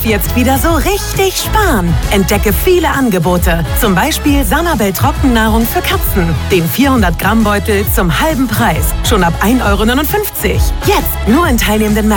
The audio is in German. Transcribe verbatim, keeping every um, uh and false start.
kannst jetzt wieder so richtig sparen. Entdecke viele Angebote. Zum Beispiel Sanabel Trockennahrung für Katzen. Den vierhundert Gramm Beutel zum halben Preis. Schon ab ein Euro neunundfünfzig. Jetzt nur in teilnehmenden Märkten.